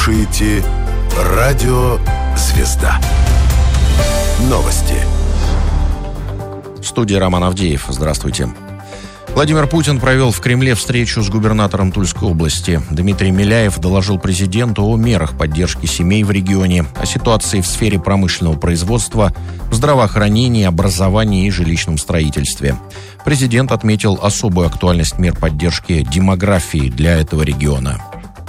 слушаете Радио Звезда. Новости. В студии Роман Авдеев. Здравствуйте. Владимир Путин провел в Кремле встречу с губернатором Тульской области. Дмитрий Миляев доложил президенту о мерах поддержки семей в регионе, о ситуации в сфере промышленного производства, в здравоохранении, образовании и жилищном строительстве. Президент отметил особую актуальность мер поддержки демографии для этого региона.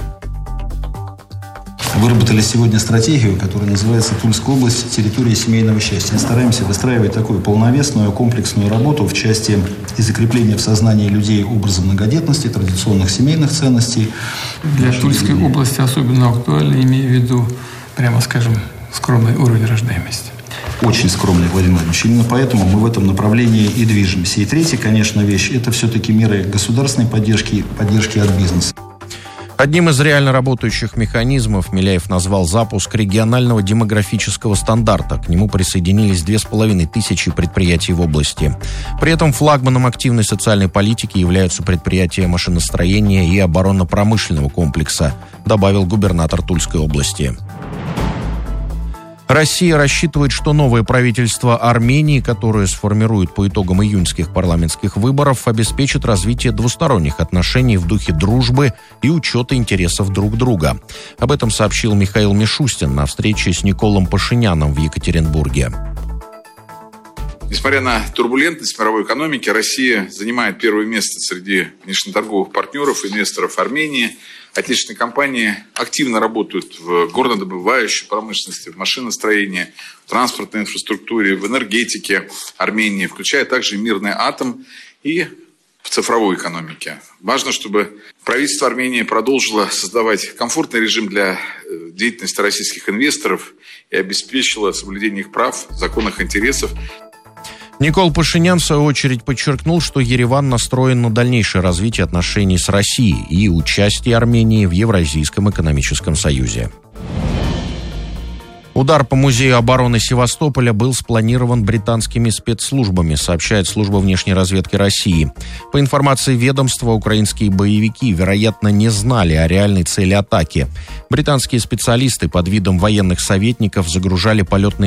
Выработали сегодня стратегию, которая называется «Тульская область. Территория семейного счастья». Мы стараемся выстраивать такую полновесную, комплексную работу в части и закрепления в сознании людей образа многодетности, традиционных семейных ценностей. Для Тульской области особенно актуально, имея в виду, прямо скажем, скромный уровень рождаемости. Очень скромный, Владимир Владимирович. Именно поэтому мы в этом направлении и движемся. И третья, конечно, вещь – это все-таки меры государственной поддержки от бизнеса. Одним из реально работающих механизмов Миляев назвал запуск регионального демографического стандарта. К нему присоединились 2500 предприятий в области. При этом флагманом активной социальной политики являются предприятия машиностроения и оборонно-промышленного комплекса, добавил губернатор Тульской области. Россия рассчитывает, что новое правительство Армении, которое сформирует по итогам июньских парламентских выборов, обеспечит развитие двусторонних отношений в духе дружбы и учета интересов друг друга. Об этом сообщил Михаил Мишустин на встрече с Николом Пашиняном в Екатеринбурге. Несмотря на турбулентность мировой экономики, Россия занимает первое место среди внешнеторговых партнеров и инвесторов Армении. Отечественные компании активно работают в горнодобывающей промышленности, в машиностроении, в транспортной инфраструктуре, в энергетике Армении, включая также мирный атом и в цифровой экономике. Важно, чтобы правительство Армении продолжило создавать комфортный режим для деятельности российских инвесторов и обеспечило соблюдение их прав, законных интересов. Никол Пашинян, в свою очередь, подчеркнул, что Ереван настроен на дальнейшее развитие отношений с Россией и участие Армении в Евразийском экономическом союзе. Удар по музею обороны Севастополя был спланирован британскими спецслужбами, сообщает служба внешней разведки России. По информации ведомства, украинские боевики, вероятно, не знали о реальной цели атаки. Британские специалисты под видом военных советников загружали полетные